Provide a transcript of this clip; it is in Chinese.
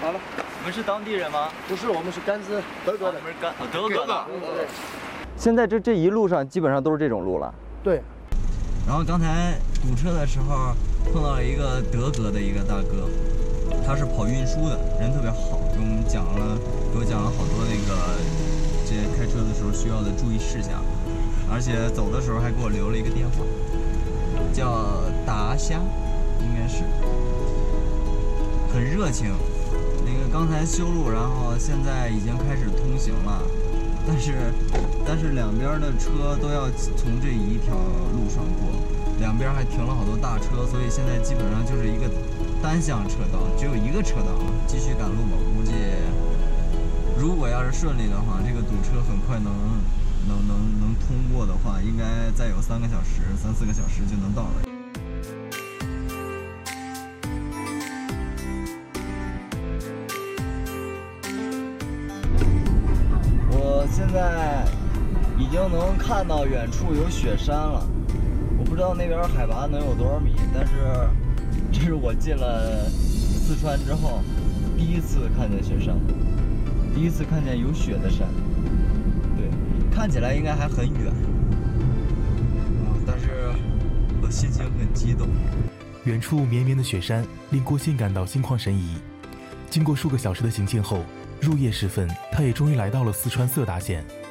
好了。 你们是当地人吗？ 不是，我们是甘孜，德国的。 你们是德国的。 对。 现在这一路上基本上都是这种路了。 对。 然后刚才堵车的时候碰到了一个德国的一个大哥，他是跑运输的，人特别好，给我讲了好多那个这些开车的时候需要的注意事项，而且走的时候还给我留了一个电话，叫达虾，应该是很热情。那个刚才修路，然后现在已经开始通行了，但是两边的车都要从这一条路上过，两边还停了好多大车，所以现在基本上就是一个单向车道，只有一个车道了。继续赶路吧，估计如果要是顺利的话，这个堵车很快能通过的话，应该再有3个小时、3、4个小时就能到了。我现在已经能看到远处有雪山了，我不知道那边海拔能有多少米，但是这是我进了四川之后第一次看见雪山，第一次看见有雪的山。对，看起来应该还很远，但是我心情很激动。 远处绵绵的雪山令郭鑫感到心旷神怡。经过数个小时的行进后，入夜时分，他也终于来到了四川色达县。